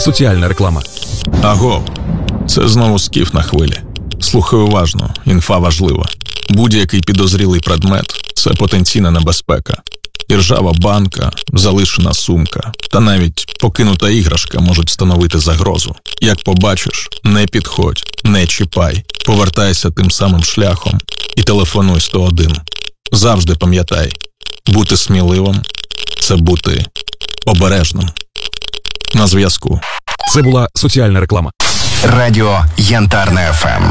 Соціальна реклама. Аго, це знову Скіф на хвилі. Слухай уважно, інфа важлива. Будь-який підозрілий предмет – це потенційна небезпека. Іржава банка, залишена сумка та навіть покинута іграшка можуть становити загрозу. Як побачиш, не підходь, не чіпай, повертайся тим самим шляхом і телефонуй 101. Завжди пам'ятай, бути сміливим – це бути обережним. На зв'язку. Це була соціальна реклама. Радіо Янтарна ФМ.